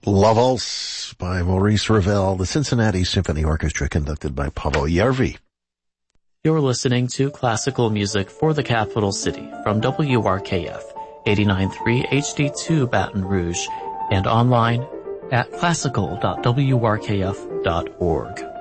La Valse by Maurice Ravel, the Cincinnati Symphony Orchestra conducted by Paavo Järvi. You're listening to classical music for the capital city from WRKF 89.3 HD2 Baton Rouge and online at classical.wrkf.org.